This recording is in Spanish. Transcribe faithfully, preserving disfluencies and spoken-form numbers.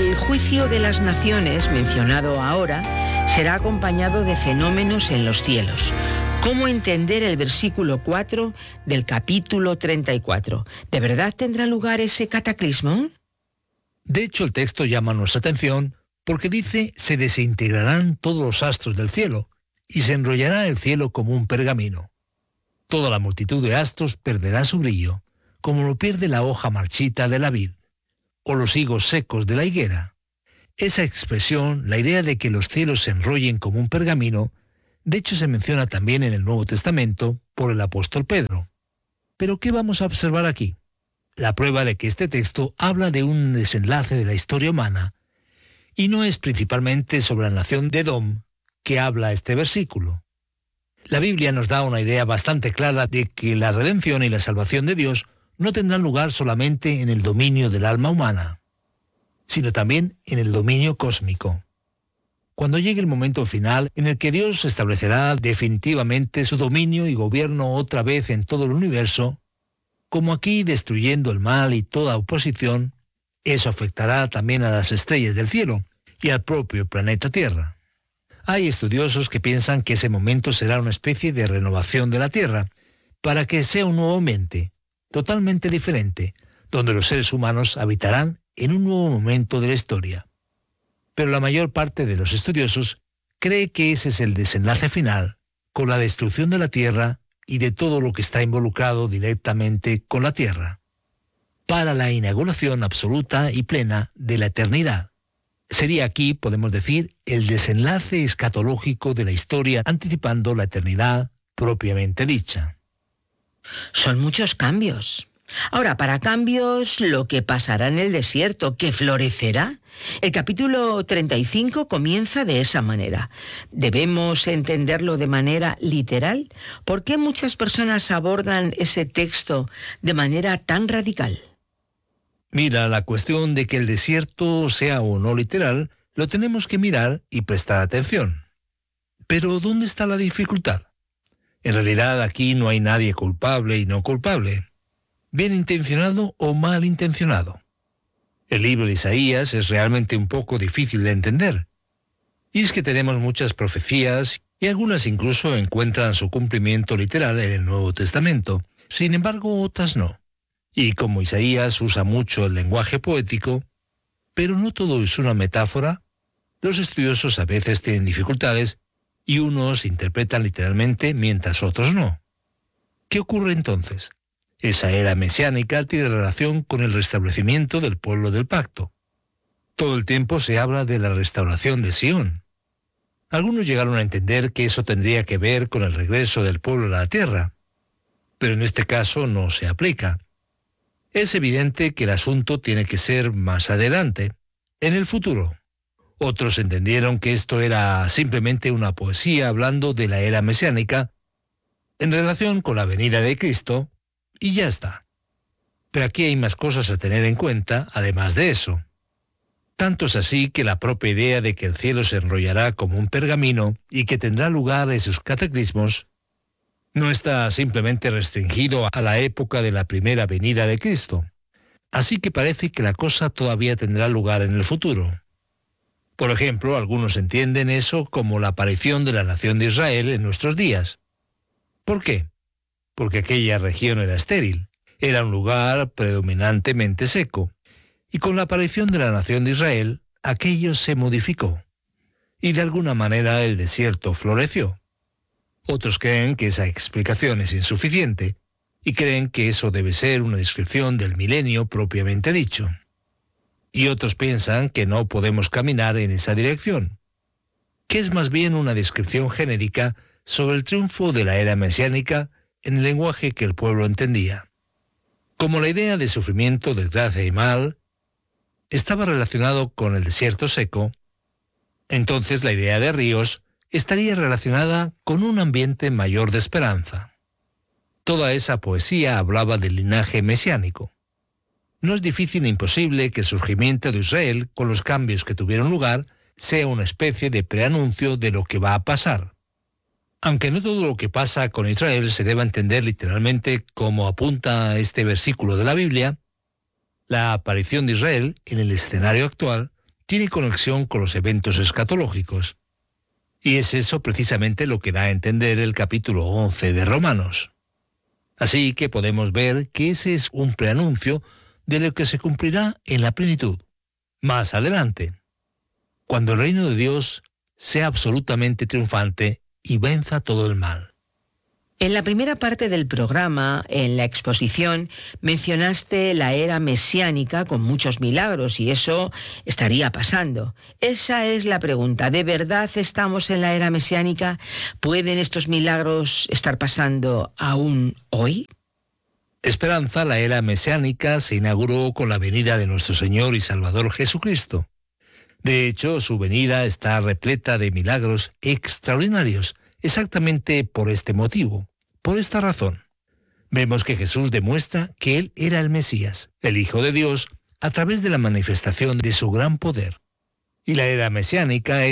El juicio de las naciones, mencionado ahora, será acompañado de fenómenos en los cielos. ¿Cómo entender el versículo cuatro del capítulo treinta y cuatro? ¿De verdad tendrá lugar ese cataclismo? De hecho, el texto llama nuestra atención porque dice: se desintegrarán todos los astros del cielo y se enrollará el cielo como un pergamino. Toda la multitud de astros perderá su brillo, como lo pierde la hoja marchita de la vid o los higos secos de la higuera. Esa expresión, la idea de que los cielos se enrollen como un pergamino, de hecho se menciona también en el Nuevo Testamento por el apóstol Pedro. ¿Pero qué vamos a observar aquí? La prueba de que este texto habla de un desenlace de la historia humana, y no es principalmente sobre la nación de Edom que habla este versículo. La Biblia nos da una idea bastante clara de que la redención y la salvación de Dios no tendrán lugar solamente en el dominio del alma humana, sino también en el dominio cósmico. Cuando llegue el momento final en el que Dios establecerá definitivamente su dominio y gobierno otra vez en todo el universo, como aquí destruyendo el mal y toda oposición, eso afectará también a las estrellas del cielo y al propio planeta Tierra. Hay estudiosos que piensan que ese momento será una especie de renovación de la Tierra, para que sea un nuevo ambiente, totalmente diferente, donde los seres humanos habitarán en un nuevo momento de la historia. Pero la mayor parte de los estudiosos cree que ese es el desenlace final, con la destrucción de la Tierra y de todo lo que está involucrado directamente con la Tierra, para la inauguración absoluta y plena de la eternidad. Sería aquí, podemos decir, el desenlace escatológico de la historia, anticipando la eternidad propiamente dicha. Son muchos cambios. Ahora, para cambios, lo que pasará en el desierto, que florecerá. El capítulo treinta y cinco comienza de esa manera. ¿Debemos entenderlo de manera literal? ¿Por qué muchas personas abordan ese texto de manera tan radical? Mira, la cuestión de que el desierto sea o no literal, lo tenemos que mirar y prestar atención. Pero ¿dónde está la dificultad? En realidad aquí no hay nadie culpable y no culpable, bien intencionado o mal intencionado. El libro de Isaías es realmente un poco difícil de entender. Y es que tenemos muchas profecías y algunas incluso encuentran su cumplimiento literal en el Nuevo Testamento. Sin embargo, otras no. Y como Isaías usa mucho el lenguaje poético, pero no todo es una metáfora, los estudiosos a veces tienen dificultades y unos interpretan literalmente mientras otros no. ¿Qué ocurre entonces? Esa era mesiánica tiene relación con el restablecimiento del pueblo del pacto. Todo el tiempo se habla de la restauración de Sión. Algunos llegaron a entender que eso tendría que ver con el regreso del pueblo a la tierra, pero en este caso no se aplica. Es evidente que el asunto tiene que ser más adelante, en el futuro. Otros entendieron que esto era simplemente una poesía hablando de la era mesiánica en relación con la venida de Cristo, y ya está. Pero aquí hay más cosas a tener en cuenta, además de eso. Tanto es así que la propia idea de que el cielo se enrollará como un pergamino y que tendrá lugar esos cataclismos no está simplemente restringido a la época de la primera venida de Cristo. Así que parece que la cosa todavía tendrá lugar en el futuro. Por ejemplo, algunos entienden eso como la aparición de la nación de Israel en nuestros días. ¿Por qué? Porque aquella región era estéril, era un lugar predominantemente seco, y con la aparición de la nación de Israel, aquello se modificó, y de alguna manera el desierto floreció. Otros creen que esa explicación es insuficiente, y creen que eso debe ser una descripción del milenio propiamente dicho. Y otros piensan que no podemos caminar en esa dirección, que es más bien una descripción genérica sobre el triunfo de la era mesiánica en el lenguaje que el pueblo entendía. Como la idea de sufrimiento, desgracia y mal estaba relacionado con el desierto seco, entonces la idea de ríos estaría relacionada con un ambiente mayor de esperanza. Toda esa poesía hablaba del linaje mesiánico. No es difícil ni imposible que el surgimiento de Israel, con los cambios que tuvieron lugar, sea una especie de preanuncio de lo que va a pasar. Aunque no todo lo que pasa con Israel se deba entender literalmente como apunta este versículo de la Biblia, la aparición de Israel en el escenario actual tiene conexión con los eventos escatológicos. Y es eso precisamente lo que da a entender el capítulo once de Romanos. Así que podemos ver que ese es un preanuncio de lo que se cumplirá en la plenitud, más adelante, cuando el reino de Dios sea absolutamente triunfante y venza todo el mal. En la primera parte del programa, en la exposición, mencionaste la era mesiánica con muchos milagros y eso estaría pasando. Esa es la pregunta. ¿De verdad estamos en la era mesiánica? ¿Pueden estos milagros estar pasando aún hoy? Esperanza, la era mesiánica se inauguró con la venida de nuestro Señor y Salvador Jesucristo. De hecho, su venida está repleta de milagros extraordinarios, exactamente por este motivo. Por esta razón, vemos que Jesús demuestra que Él era el Mesías, el Hijo de Dios, a través de la manifestación de su gran poder. Y la era mesiánica